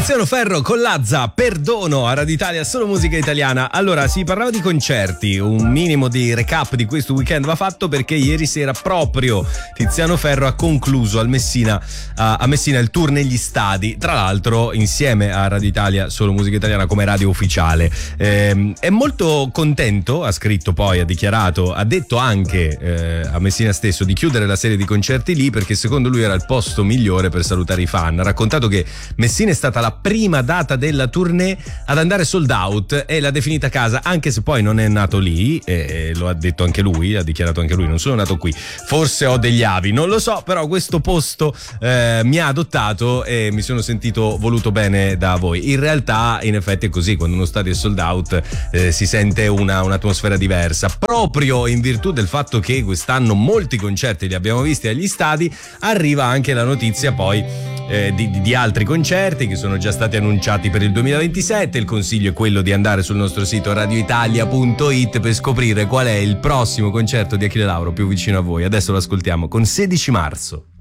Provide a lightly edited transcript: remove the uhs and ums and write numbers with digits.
Tiziano Ferro con Lazza, Perdono a Radio Italia, solo musica italiana. Allora, si parlava di concerti, un minimo di recap di questo weekend va fatto perché ieri sera proprio Tiziano Ferro ha concluso a Messina il tour negli stadi, tra l'altro insieme a Radio Italia, solo musica italiana come radio ufficiale. È molto contento, ha scritto poi, ha dichiarato, ha detto anche a Messina stesso di chiudere la serie di concerti lì perché secondo lui era il posto migliore per salutare i fan. Ha raccontato che Messina è stata la prima data della tournée ad andare sold out e l'ha definita casa, anche se poi non è nato lì, lo ha detto anche lui, ha dichiarato anche lui: non sono nato qui, forse ho degli avi, non lo so, però questo posto mi ha adottato e mi sono sentito voluto bene da voi. In realtà, in effetti è così, quando uno stadio è sold out si sente un'atmosfera diversa, proprio in virtù del fatto che quest'anno molti concerti li abbiamo visti agli stadi. Arriva anche la notizia poi di altri concerti che sono già stati annunciati per il 2027. Il consiglio è quello di andare sul nostro sito radioitalia.it per scoprire qual è il prossimo concerto di Achille Lauro più vicino a voi. Adesso lo ascoltiamo con 16 marzo.